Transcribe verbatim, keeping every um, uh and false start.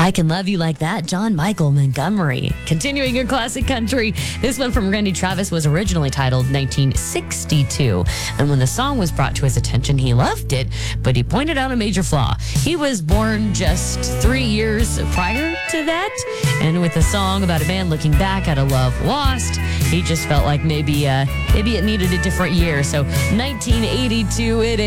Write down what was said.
I Can Love You Like That, John Michael Montgomery. Continuing your classic country, this one from Randy Travis was originally titled nineteen sixty-two. And when the song was brought to his attention, he loved it, but he pointed out a major flaw. He was born just three years prior to that, and with a song about a man looking back at a love lost, he just felt like maybe, uh, maybe it needed a different year. So nineteen eighty-two it is.